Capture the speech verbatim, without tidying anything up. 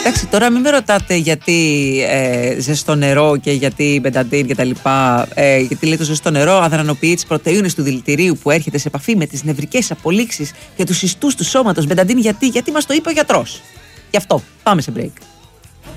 Εντάξει, τώρα μην με ρωτάτε γιατί ε, ζεστό νερό και γιατί μπενταντίν και τα λοιπά. Ε, γιατί λέει το ζεστό νερό αδρανοποιεί τις πρωτεΐνες του δηλητηρίου που έρχεται σε επαφή με τις νευρικές απολύξεις και τους ιστούς του σώματος. Μπενταντίν γιατί, γιατί μας το είπε ο γιατρός. Γι' αυτό. Πάμε σε break.